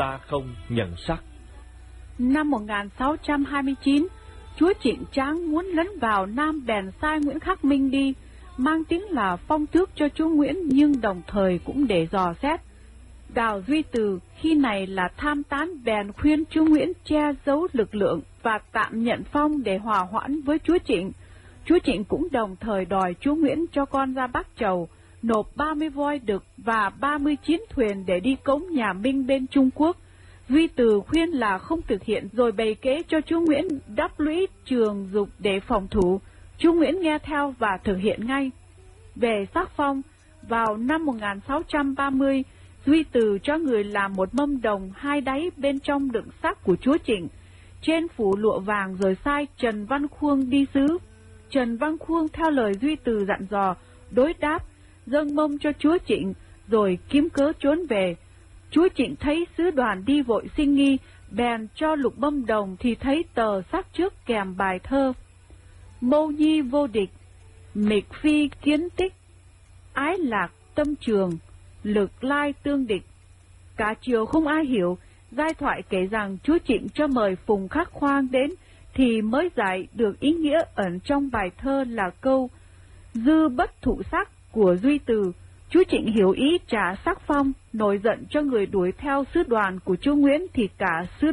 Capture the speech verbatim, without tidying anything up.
ta không nhận sắc. Năm một nghìn sáu trăm hai mươi chín, chúa Trịnh Tráng muốn lấn vào Nam bèn sai Nguyễn Khắc Minh đi, mang tiếng là phong tước cho chúa Nguyễn nhưng đồng thời cũng để dò xét. Đào Duy Từ khi này là tham tán bèn khuyên chúa Nguyễn che giấu lực lượng và tạm nhận phong để hòa hoãn với chúa Trịnh. Chúa Trịnh cũng đồng thời đòi chúa Nguyễn cho con ra Bắc Chầu, nộp ba mươi voi đực và ba mươi chiến thuyền để đi cống nhà Minh bên Trung Quốc. Duy Từ khuyên là không thực hiện rồi bày kế cho chúa Nguyễn đắp lũy Trường Dục để phòng thủ. Chúa Nguyễn nghe theo và thực hiện ngay. Về sắc phong, vào năm một nghìn sáu trăm ba mươi, Duy Từ cho người làm một mâm đồng hai đáy bên trong đựng sắc của chúa Trịnh, trên phủ lụa vàng rồi sai Trần Văn Khuông đi sứ. Trần Văn Khuông theo lời Duy Từ dặn dò, đối đáp, dâng mâm cho chúa Trịnh, rồi kiếm cớ trốn về. Chúa Trịnh thấy sứ đoàn đi vội sinh nghi, bèn cho lục mâm đồng thì thấy tờ sắc trước kèm bài thơ: Mâu nhi vô địch, mịch phi kiến tích, ái lạc tâm trường, lực lai tương địch. Cả chiều không ai hiểu, giai thoại kể rằng chúa Trịnh cho mời Phùng Khắc Khoang đến, thì mới giải được ý nghĩa ẩn trong bài thơ là câu dư bất thụ sắc của Duy Từ. Chúa Trịnh hiểu ý trả sắc phong, nổi giận cho người đuổi theo sứ đoàn của chúa Nguyễn thì cả sứ